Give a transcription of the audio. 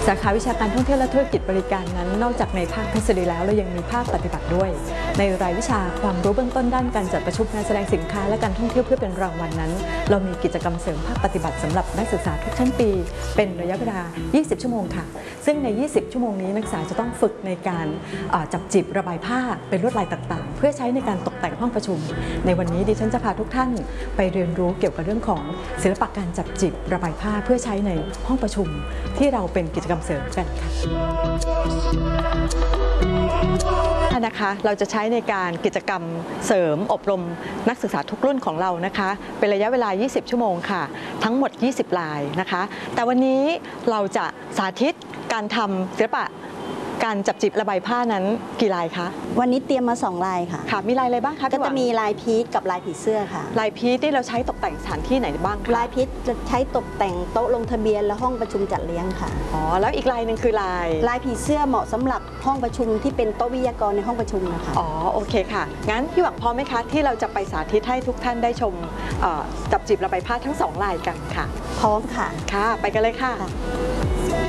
สาขาวิชาการท่องเที่ยวและธุรกิจบริการนั้นนอกจากในภาคทฤษฎีแล้วเรายังมีภาคปฏิบัติด้วยในรายวิชาความรู้เบื้องต้นด้านการจัดประชุมงานแสดงสินค้าและการท่องเที่ยวเพื่อเป็นรางวัลนั้นเรามีกิจกรรมเสริมภาคปฏิบัติสำหรับนักศึกษาทุกชั้นปีเป็นระยะเวลา 20 ชั่วโมงค่ะซึ่งใน 20 ชั่วโมงนี้นักศึกษาจะต้องฝึกในการจับจีบระบายผ้าเป็นลวดลายต่างๆเพื่อใช้ในการตกแต่งห้องประชุมในวันนี้ดิฉันจะพาทุกท่านไปเรียนรู้เกี่ยวกับเรื่องของศิลปะการจับจีบระบายผ้าเพื่อใช้ในห้องประชุมที่เราเป็นกิจกรรมเสริมกันค่ะนะคะเราจะใช้ในการกิจกรรมเสริมอบรมนักศึกษาทุกรุ่นของเรานะคะเป็นระยะเวลา 20 ชั่วโมงค่ะทั้งหมด 20 ลายนะคะแต่วันนี้เราจะสาธิตการทำศิลปะการจับจีบระบายผ้านั้นกี่ลายคะวันนี้เตรียมมา2ลายค่ะค่ะมีลายอะไรบ้างคะก็จะมีลายพีชกับลายผีเสื้อค่ะลายพีชที่เราใช้ตกแต่งสถานที่ไหนบ้างคะลายพีชจะใช้ตกแต่งโต๊ะลงทะเบียนและห้องประชุมจัดเลี้ยงค่ะอ๋อแล้วอีกลายหนึ่งคือลายผีเสื้อเหมาะสำหรับห้องประชุมที่เป็นโต๊ะวิทยากรในห้องประชุมนะคะอ๋อโอเคค่ะงั้นพี่หวังพร้อมไหมคะที่เราจะไปสาธิตให้ทุกท่านได้ชมจับจีบระบายผ้าทั้ง2ลายกันค่ะพร้อมค่ะค่ะไปกันเลยค่ะ